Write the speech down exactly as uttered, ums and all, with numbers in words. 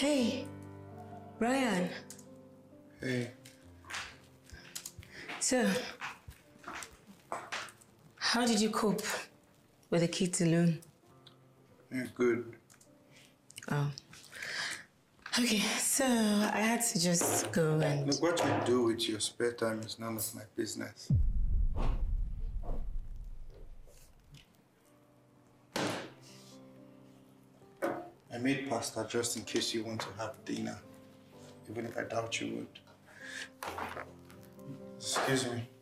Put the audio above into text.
Hey, Brian. Hey. So, how did you cope with the kids alone? Yeah, good. Oh. Okay, so I had to just go and... Look, what you do with your spare time is none of my business. I made pasta just in case you want to have dinner, even if I doubt you would. Excuse me.